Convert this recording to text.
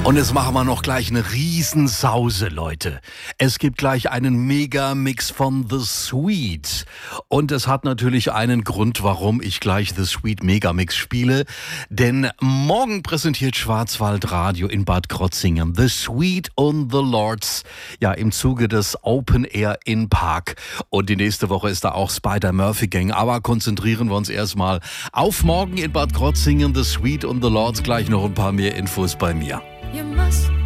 Und jetzt machen wir noch gleich eine Riesensause, Leute. Es gibt gleich einen Megamix von The Sweet. Und es hat natürlich einen Grund, warum ich gleich The Sweet Megamix spiele. Denn morgen präsentiert Schwarzwaldradio in Bad Krozingen The Sweet und The Lords. Ja, im Zuge des Open Air in Park. Und die nächste Woche ist da auch Spider-Murphy Gang. Aber konzentrieren wir uns erstmal auf morgen in Bad Krozingen The Sweet und The Lords. Gleich noch ein paar mehr Infos bei mir. You must